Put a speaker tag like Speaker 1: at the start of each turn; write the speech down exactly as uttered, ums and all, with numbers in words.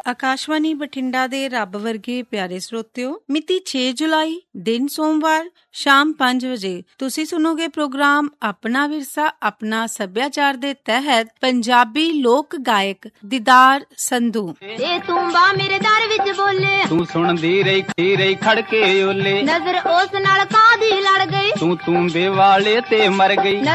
Speaker 1: ਆਕਾਸ਼ਵਾਣੀ ਬਠਿੰਡਾ ਦੇ ਰੱਬ ਵਰਗੇ ਪਿਆਰੇ ਸਰੋਤਿਓ, ਮਿਤੀ ਛੇ ਜੁਲਾਈ ਦਿਨ ਸੋਮਵਾਰ ਸ਼ਾਮ ਪੰਜ ਵਜੇ ਤੁਸੀਂ ਸੁਣੋਗੇ ਪ੍ਰੋਗਰਾਮ ਆਪਣਾ ਵਿਰਸਾ ਆਪਣਾ ਸੱਭਿਆਚਾਰ ਦੇ ਤਹਿਤ ਪੰਜਾਬੀ ਲੋਕ ਗਾਇਕ ਦੀਦਾਰ ਸੰਧੂ।
Speaker 2: ਇਹ ਤੂੰਬਾ ਮੇਰੇ ਦਰ ਵਿੱਚ ਬੋਲੇ,
Speaker 3: ਤੂੰ ਸੁਣਦੀ ਰਹੀ ਖੀ ਰਹੀ ਖੜ ਕੇ ਓਲੇ,
Speaker 2: ਨਜ਼ਰ ਉਸ ਨਾਲ ਕਾਦੀ ਲੜ ਗਈ,
Speaker 3: ਤੂੰ ਤੂੰਬੇ ਵਾਲੇ ਤੇ ਮਰ ਗਈ।